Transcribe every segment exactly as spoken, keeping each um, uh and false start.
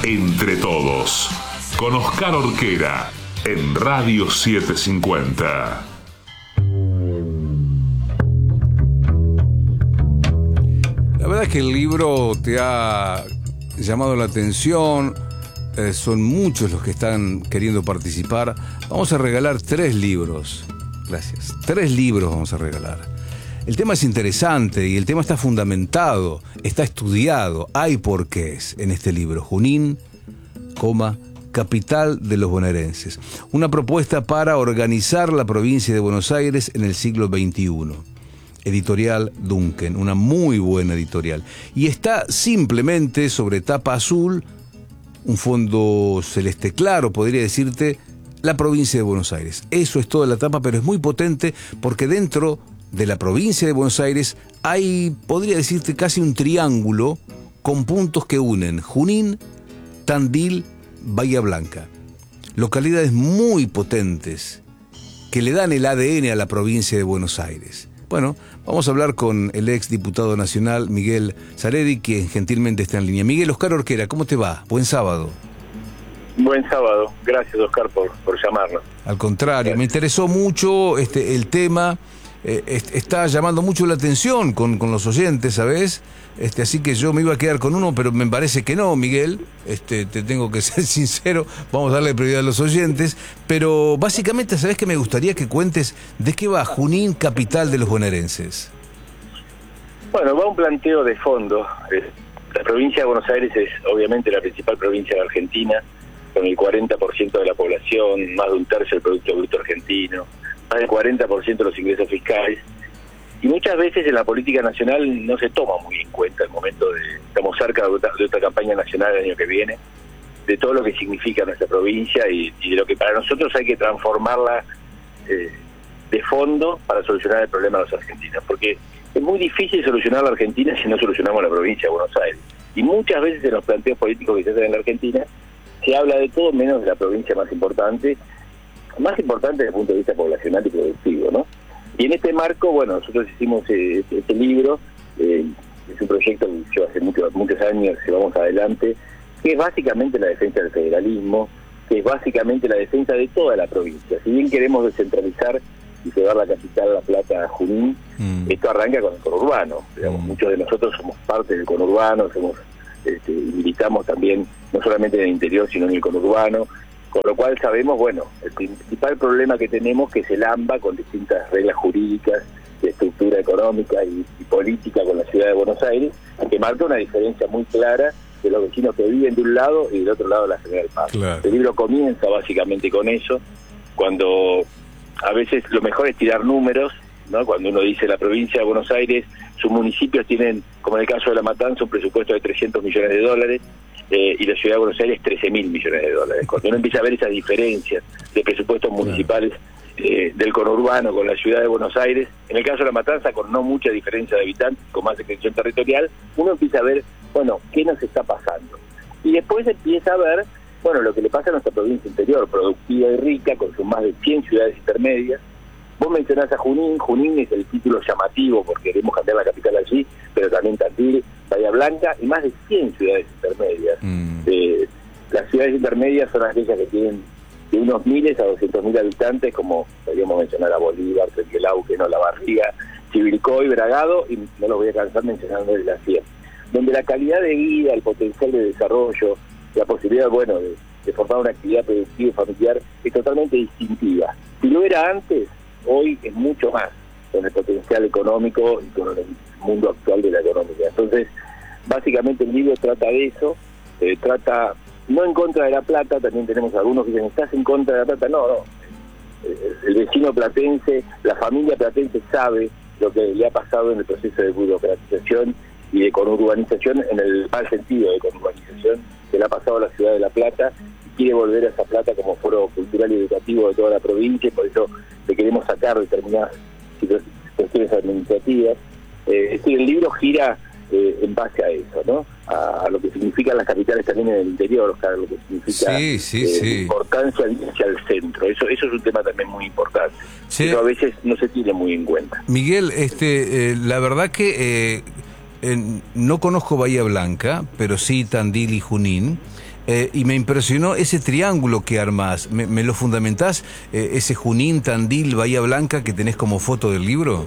Entre Todos, con Oscar Orquera, en Radio setecientos cincuenta. La verdad es que el libro te ha llamado la atención, eh, son muchos los que están queriendo participar. Vamos a regalar tres libros, gracias, tres libros vamos a regalar. El tema es interesante y el tema está fundamentado, está estudiado, hay porqués en este libro. Junín, coma, capital de los bonaerenses. Una propuesta para organizar la provincia de Buenos Aires en el siglo veintiuno. Editorial Duncan, una muy buena editorial. Y está simplemente sobre tapa azul, un fondo celeste claro, podría decirte, la provincia de Buenos Aires. Eso es toda la tapa, pero es muy potente porque dentro de la provincia de Buenos Aires hay, podría decirte, casi un triángulo con puntos que unen Junín, Tandil, Bahía Blanca. Localidades muy potentes que le dan el A D N a la provincia de Buenos Aires. Bueno, vamos a hablar con el ex diputado nacional Miguel Zaredi, quien gentilmente está en línea. Miguel, Oscar Orquera, ¿cómo te va? Buen sábado. Buen sábado. Gracias, Oscar, por, por llamarnos. Al contrario, Gracias. Me interesó mucho este el tema. Eh, est- está llamando mucho la atención con, con los oyentes, ¿sabes? Este, así que yo me iba a quedar con uno, pero me parece que no, Miguel. Este, te tengo que ser sincero, vamos a darle prioridad a los oyentes. Pero básicamente, ¿sabes qué? Me gustaría que cuentes de qué va Junín, capital de los bonaerenses. Bueno, va un planteo de fondo. La provincia de Buenos Aires es obviamente la principal provincia de Argentina, con el cuarenta por ciento de la población, más de un tercio del Producto Bruto Argentino, más del cuarenta por ciento de los ingresos fiscales. Y muchas veces en la política nacional no se toma muy en cuenta el momento de, estamos cerca de otra, de otra campaña nacional el año que viene, de todo lo que significa nuestra provincia y, y de lo que para nosotros hay que transformarla eh, de fondo para solucionar el problema de los argentinos. Porque es muy difícil solucionar la Argentina si no solucionamos la provincia de Buenos Aires. Y muchas veces en los planteos políticos que se hacen en la Argentina se habla de todo menos de la provincia más importante, más importante desde el punto de vista poblacional y productivo, ¿no? Y en este marco, bueno, nosotros hicimos eh, este, este libro, eh, es un proyecto que yo hace mucho, muchos años llevamos adelante, que es básicamente la defensa del federalismo, que es básicamente la defensa de toda la provincia. Si bien queremos descentralizar y llevar la capital, La Plata, a Junín, mm. esto arranca con el conurbano. Digamos, mm. Muchos de nosotros somos parte del conurbano, somos, este, militamos también, no solamente en el interior, sino en el conurbano. Con lo cual sabemos, bueno, el principal problema que tenemos que es el AMBA con distintas reglas jurídicas, de estructura económica y, y política con la ciudad de Buenos Aires, que marca una diferencia muy clara de los vecinos que viven de un lado y del otro lado de la General Paz. Claro. El libro comienza básicamente con eso, cuando a veces lo mejor es tirar números, ¿no? Cuando uno dice la provincia de Buenos Aires, sus municipios tienen, como en el caso de La Matanza, un presupuesto de trescientos millones de dólares, Eh, y la ciudad de Buenos Aires trece mil millones de dólares. Cuando uno empieza a ver esas diferencias de presupuestos municipales eh, del conurbano con la ciudad de Buenos Aires, en el caso de La Matanza con no mucha diferencia de habitantes, con más extensión territorial, uno empieza a ver, bueno, qué nos está pasando. Y después empieza a ver, bueno, lo que le pasa a nuestra provincia interior, productiva y rica, con sus más de cien ciudades intermedias. Vos mencionás a Junín, Junín es el título llamativo porque queremos cambiar la capital allí, pero también Tandil, Bahía Blanca y más de cien ciudades intermedias. Mm. Eh, las ciudades intermedias son aquellas que tienen de unos miles a doscientos mil habitantes, como podríamos mencionar a Bolívar, Trenquelauquen, La Barriga, Chivilcoy, Bragado, y no los voy a cansar mencionando de la cien, donde la calidad de vida, el potencial de desarrollo, la posibilidad, bueno, de, de formar una actividad productiva y familiar es totalmente distintiva. Si lo era antes, hoy es mucho más, con el potencial económico y con el mundo actual de la economía. Entonces, básicamente el libro trata de eso, eh, trata, no en contra de La Plata, también tenemos algunos que dicen, ¿estás en contra de La Plata? No, no. El vecino platense, la familia platense sabe lo que le ha pasado en el proceso de burocratización y de conurbanización, en el mal sentido de conurbanización que le ha pasado a la ciudad de La Plata, y quiere volver a esa Plata como foro cultural y educativo de toda la provincia, y por eso le queremos sacar determinadas cuestiones administrativas. Eh, es decir, el libro gira eh, en base a eso, ¿no? A, a lo que significan las capitales también en el interior, o sea, lo que significa sí, sí, eh, sí. importancia hacia el centro. Eso eso es un tema también muy importante. Sí. Eso a veces no se tiene muy en cuenta. Miguel, este, eh, la verdad que eh, eh, no conozco Bahía Blanca, pero sí Tandil y Junín. eh, y me impresionó ese triángulo que armás. ¿Me, me lo fundamentás, eh, ese Junín, Tandil, Bahía Blanca que tenés como foto del libro?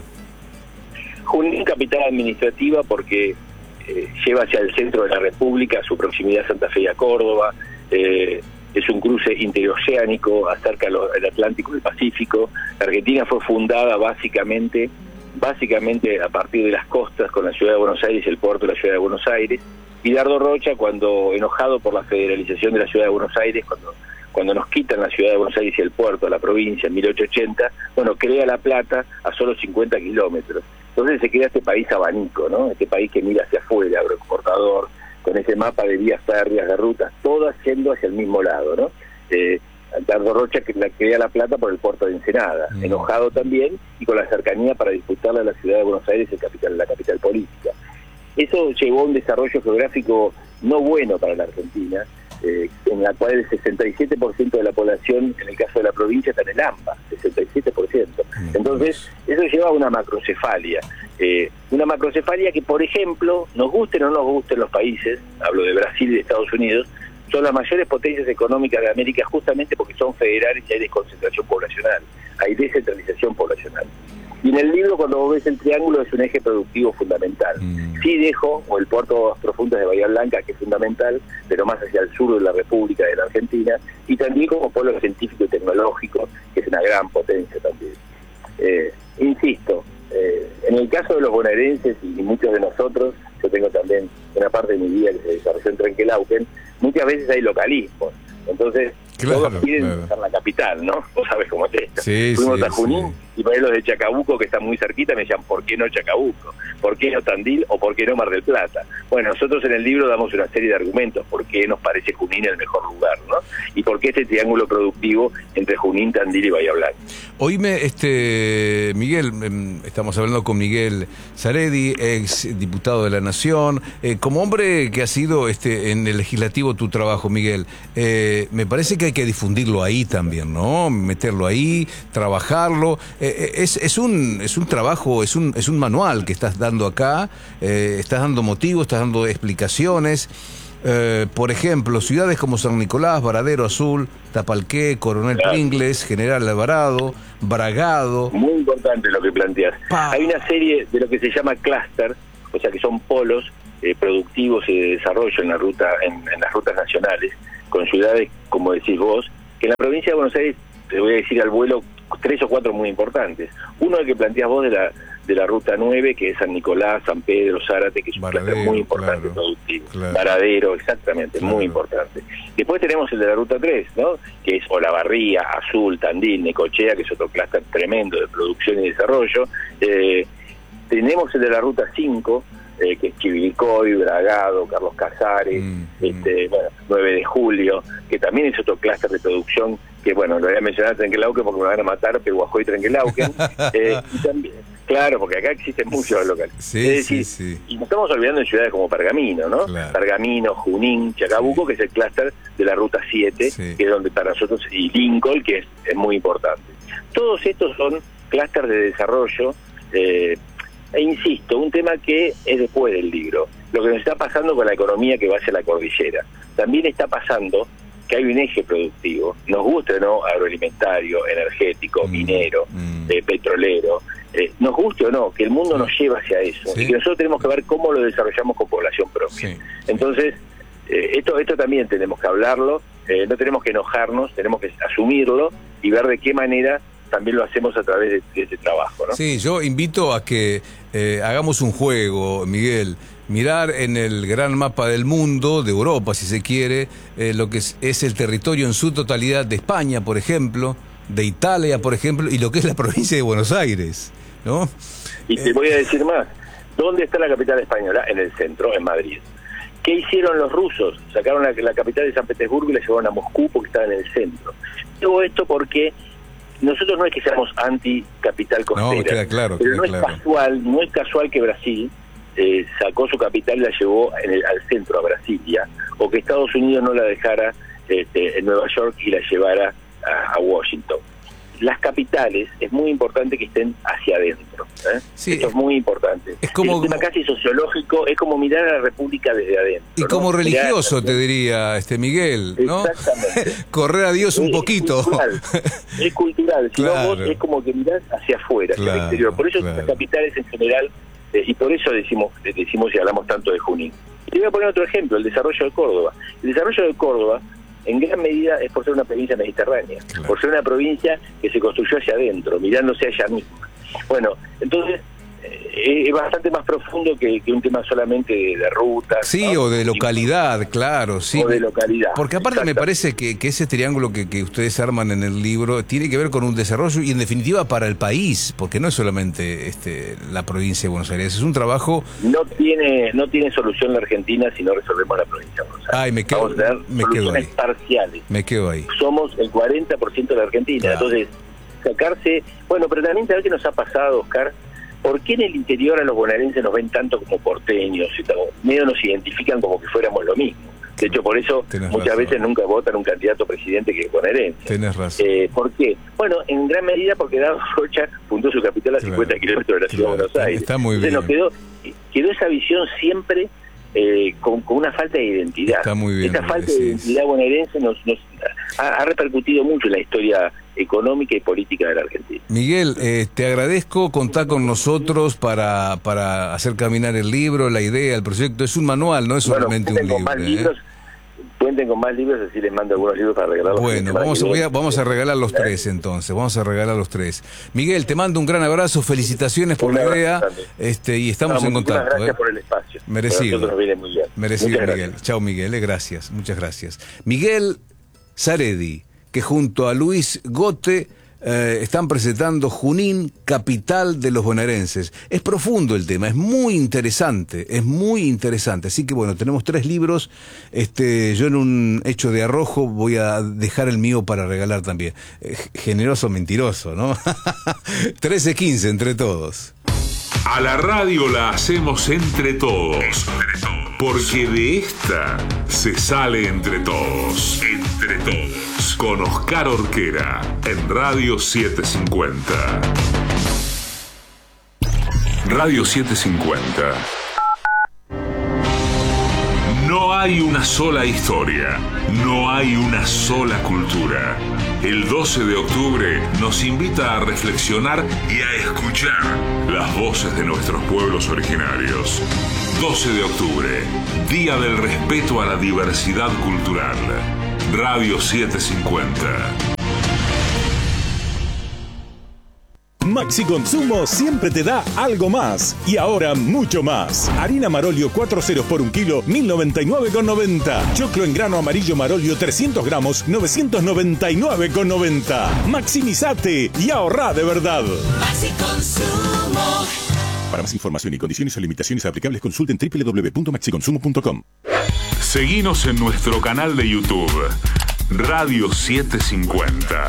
Junín, capital administrativa, porque eh, lleva hacia el centro de la República, su proximidad a Santa Fe y a Córdoba, eh, es un cruce interoceánico, acerca el Atlántico y el Pacífico. Argentina fue fundada básicamente, básicamente a partir de las costas, con la ciudad de Buenos Aires y el puerto de la ciudad de Buenos Aires. Bidardo Rocha, cuando enojado por la federalización de la ciudad de Buenos Aires, cuando cuando nos quitan la ciudad de Buenos Aires y el puerto a la provincia en mil ochocientos ochenta, bueno, crea La Plata a solo cincuenta kilómetros. Entonces se crea este país abanico, ¿no? Este país que mira hacia afuera, agroexportador, con ese mapa de vías férreas, de rutas, todas yendo hacia el mismo lado, ¿no? Eh, Bidardo Rocha que la crea La Plata por el puerto de Ensenada, mm. enojado también, y con la cercanía para disputarle a la ciudad de Buenos Aires el capital, la capital política. Eso llevó a un desarrollo geográfico no bueno para la Argentina, eh, en la cual el sesenta y siete por ciento de la población, en el caso de la provincia, está en el AMBA, sesenta y siete por ciento. Entonces, eso lleva a una macrocefalia. Eh, una macrocefalia que, por ejemplo, nos gusten o no nos gusten los países, hablo de Brasil y de Estados Unidos, son las mayores potencias económicas de América justamente porque son federales y hay desconcentración poblacional, hay descentralización poblacional. Y en el libro, cuando vos ves el triángulo, es un eje productivo fundamental. Mm. Sí dejo, o el puerto de Aguas Profundas de Bahía Blanca, que es fundamental, pero más hacia el sur de la República de la Argentina, y también como pueblo científico y tecnológico, que es una gran potencia también. Eh, insisto, eh, en el caso de los bonaerenses y muchos de nosotros, yo tengo también una parte de mi vida que se desarrolló en Trenquelauquen, muchas veces hay localismos. Entonces, claro, todos quieren claro. estar en la capital, ¿no? Vos sabés cómo es esto. Sí, Fuimos sí, a Junín sí. y para los de Chacabuco, que están muy cerquita, me decían, ¿por qué no Chacabuco? ¿Por qué no Tandil? ¿O por qué no Mar del Plata? Bueno, nosotros en el libro damos una serie de argumentos por qué nos parece Junín el mejor lugar, ¿no? Y por qué este triángulo productivo entre Junín, Tandil y Bahía Blanca. Oíme, este, Miguel, estamos hablando con Miguel Zaredi, ex diputado de la Nación. Eh, como hombre que ha sido este, en el legislativo tu trabajo, Miguel, eh, me parece que hay que difundirlo ahí también, ¿no? Meterlo ahí, trabajarlo. Eh, es, es un es un trabajo, es un es un manual que estás dando acá, eh, estás dando motivos, estás dando explicaciones. Eh, por ejemplo, ciudades como San Nicolás, Varadero Azul, Tapalqué, Coronel claro. Pringles, General Alvarado, Bragado. Muy importante lo que planteas. Pa. Hay una serie de lo que se llama clúster, o sea que son polos eh, productivos y de desarrollo en la ruta, en, en las rutas nacionales, con ciudades, como decís vos, que en la provincia de Buenos Aires, te voy a decir al vuelo, tres o cuatro muy importantes. Uno el que planteas vos de la de la ruta nueve, que es San Nicolás, San Pedro, Zárate, que es un Varadero, clúster muy importante, claro, productivo. Claro. Varadero, exactamente, claro. Muy importante. Después tenemos el de la ruta tres, ¿no? Que es Olavarría, Azul, Tandil, Necochea, que es otro clúster tremendo de producción y desarrollo. Eh, tenemos el de la ruta cinco, eh, que es Chivilcoy, Bragado, Carlos Casares, mm, este, mm. bueno, nueve de julio, que también es otro clúster de producción, que bueno, lo voy a mencionar Trenquelauquen porque me van a matar, Pehuajó y Trenquelauquen. eh, y también, claro, porque acá existen muchos locales. Sí, es decir, sí, sí. Y nos estamos olvidando de ciudades como Pergamino, ¿no? Claro. Pergamino, Junín, Chacabuco, sí. que es el clúster de la ruta siete, sí. que es donde para nosotros, y Lincoln, que es, es muy importante. Todos estos son clústeres de desarrollo, eh, e insisto, un tema que es después del libro, lo que nos está pasando con la economía que va hacia la cordillera. También está pasando que hay un eje productivo, nos guste o no, agroalimentario, energético, mm, minero, mm. Eh, petrolero, eh, nos guste o no, que el mundo sí. nos lleva hacia eso, sí. y que nosotros tenemos que ver cómo lo desarrollamos con población propia. Sí. Entonces, eh, esto esto también tenemos que hablarlo, eh, no tenemos que enojarnos, tenemos que asumirlo y ver de qué manera también lo hacemos a través de, de este trabajo, ¿no? Sí, yo invito a que eh, hagamos un juego, Miguel. Mirar en el gran mapa del mundo, de Europa si se quiere, eh, lo que es, es el territorio en su totalidad de España, por ejemplo, de Italia, por ejemplo, y lo que es la provincia de Buenos Aires, ¿no? Y te eh, voy a decir más, ¿dónde está la capital española? En el centro, en Madrid. ¿Qué hicieron los rusos? Sacaron la, la capital de San Petersburgo y la llevaron a Moscú porque estaba en el centro. Todo esto porque nosotros no es que seamos anti-capital costera, no, queda claro, pero queda no es claro. casual, no es casual que Brasil Eh, sacó su capital y la llevó en el, al centro, a Brasilia, o que Estados Unidos no la dejara este, en Nueva York y la llevara a, a Washington. las capitales es muy importante que estén hacia adentro. ¿eh? Sí, Esto es muy importante. Es como, es un tema casi sociológico, es como mirar a la República desde adentro. Y como ¿no? religioso, Mirar, te diría, este Miguel, ¿no? Exactamente. Correr a Dios un es, poquito. Es cultural, es, cultural. Si Claro. no, vos es como que mirás hacia afuera, Claro, hacia el exterior. Por eso claro. las capitales en general, eh, y por eso decimos, decimos y hablamos tanto de Junín. Y te voy a poner otro ejemplo, el desarrollo de Córdoba. El desarrollo de Córdoba, en gran medida, es por ser una provincia mediterránea, Claro. por ser una provincia que se construyó hacia adentro, mirándose a ella misma. Bueno, entonces eh, es bastante más profundo que, que un tema solamente de, de rutas. Sí, ¿no? o de localidad, claro, sí. O de localidad. Porque aparte me Exacto. parece que, que ese triángulo que, que ustedes arman en el libro tiene que ver con un desarrollo y en definitiva para el país, porque no es solamente este, la provincia de Buenos Aires, es un trabajo... No tiene no tiene solución la Argentina si no resolvemos la provincia de Buenos Aires. Ay, me quedo, Vamos a tener me quedo soluciones ahí. parciales. Me quedo ahí. Somos el cuarenta por ciento de la Argentina, Claro. entonces sacarse... Bueno, pero también sabes qué nos ha pasado, Oscar. ¿Por qué en el interior a los bonaerenses nos ven tanto como porteños? Y todo? Medio nos identifican como que fuéramos lo mismo. De hecho, por eso Tenés muchas razón. veces nunca votan un candidato presidente que es bonaerense. Tenés razón. Eh, ¿Por qué? Bueno, en gran medida porque Dado Rocha fundó su capital a Claro. cincuenta kilómetros de la ciudad Claro, de Buenos Aires. está muy Entonces bien. nos quedó, quedó esa visión siempre eh, con, con una falta de identidad. Está muy bien Esa lo que falta de decís. identidad bonaerense nos, nos ha, ha repercutido mucho en la historia económica y política de la Argentina. Miguel, eh, te agradezco contar con nosotros para, para hacer caminar el libro, la idea, el proyecto. Es un manual, no es Bueno, solamente un cuenten libro. con más ¿eh? libros, cuenten con más libros, así les mando algunos libros para regalarlos. Bueno, vamos, voy a, vamos a regalar los tres entonces, vamos a regalar los tres. Miguel, te mando un gran abrazo, felicitaciones por Un la abrazo idea, grande. este, y estamos No, en muchísimas contacto. Gracias ¿eh? por el espacio. Merecido. Para nosotros nos viene muy bien. Merecido, Muchas Miguel. gracias. Chao, Miguel, eh, gracias, muchas gracias. Miguel Saredi, que junto a Luis Gote eh, están presentando Junín, capital de los bonaerenses. Es profundo el tema, es muy interesante, es muy interesante. Así que bueno, tenemos tres libros. Este, yo en un hecho de arrojo voy a dejar el mío para regalar también. Eh, generoso, mentiroso, ¿no? trece quince entre todos. A la radio la hacemos entre todos. Porque de esta se sale entre todos. Entre todos. Con Oscar Orquera en Radio setecientos cincuenta. Radio setecientos cincuenta. No hay una sola historia, no hay una sola cultura. El doce de octubre nos invita a reflexionar y a escuchar las voces de nuestros pueblos originarios. doce de octubre, Día del Respeto a la Diversidad Cultural. Radio setecientos cincuenta. Maxi Consumo siempre te da algo más. Y ahora mucho más. Harina Marolio cuatro ceros por un kilo, mil noventa y nueve con noventa. Choclo en grano amarillo Marolio trescientos gramos, novecientos noventa y nueve con noventa. Maximizate y ahorrá de verdad. Maxi Consumo. Para más información y condiciones o limitaciones aplicables, consulten doble u doble u doble u punto maxi consumo punto com. Seguinos en nuestro canal de YouTube, Radio setecientos cincuenta.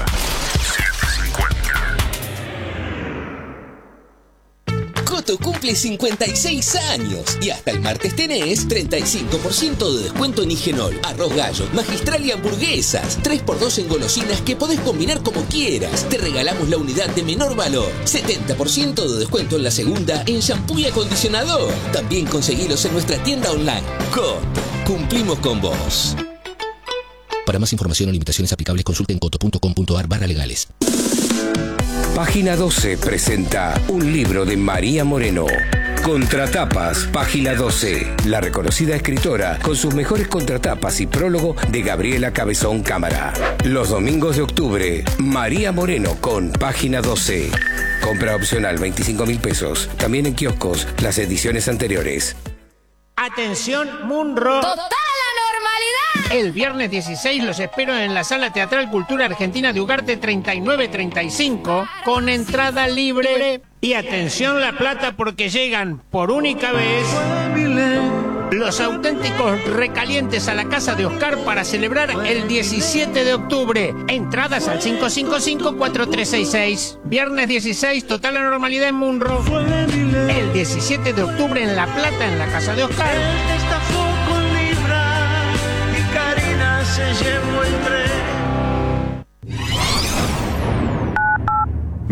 Coto cumple cincuenta y seis años y hasta el martes tenés treinta y cinco por ciento de descuento en Higenol, arroz gallo, magistral y hamburguesas. tres por dos en golosinas que podés combinar como quieras. Te regalamos la unidad de menor valor. setenta por ciento de descuento en la segunda en shampoo y acondicionador. También conseguilos en nuestra tienda online. Coto, cumplimos con vos. Para más información o limitaciones aplicables consulten coto punto com punto ar barra legales. Página doce presenta un libro de María Moreno. Contratapas, Página doce. La reconocida escritora con sus mejores contratapas y prólogo de Gabriela Cabezón Cámara. Los domingos de octubre, María Moreno con Página doce. Compra opcional veinticinco mil pesos. También en kioscos las ediciones anteriores. Atención, Munro. ¡Total la normalidad! El viernes dieciséis los espero en la Sala Teatral Cultura Argentina de Ugarte treinta y nueve treinta y cinco con entrada libre. Y atención La Plata porque llegan por única vez los auténticos recalientes a la casa de Oscar para celebrar el diecisiete de octubre. Entradas al cinco cinco cinco, cuatro tres seis seis. Viernes dieciséis, total la normalidad en Munro. El diecisiete de octubre en La Plata, en la casa de Oscar.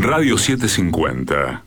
Radio setecientos cincuenta.